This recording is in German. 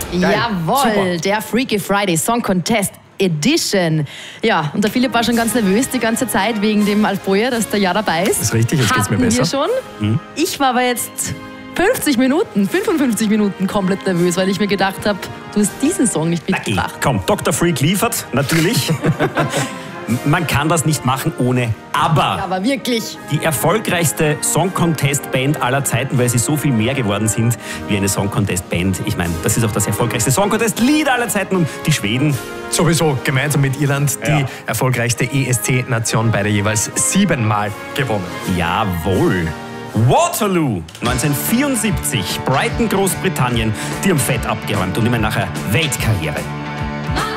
Jawohl, super. Der Freaky Friday Song Contest Edition. Ja, und der Philipp war schon ganz nervös die ganze Zeit wegen dem Alf Boyer, dass der ja dabei ist. Das ist richtig, jetzt geht's mir besser. Hatten wir schon. Ich war aber jetzt 55 Minuten komplett nervös, weil ich mir gedacht habe, du hast diesen Song nicht mitgebracht. Komm, Dr. Freak liefert, natürlich. Man kann das nicht machen ohne Aber. Ja, aber wirklich. Die erfolgreichste Song-Contest-Band aller Zeiten, weil sie so viel mehr geworden sind wie eine Song-Contest-Band. Ich meine, das ist auch das erfolgreichste Song-Contest-Lied aller Zeiten und die Schweden. Sowieso gemeinsam mit Irland die erfolgreichste ESC-Nation, beide jeweils 7-mal gewonnen. Jawohl. Waterloo, 1974, Brighton, Großbritannien, die haben fett abgeräumt und immer nachher Weltkarriere.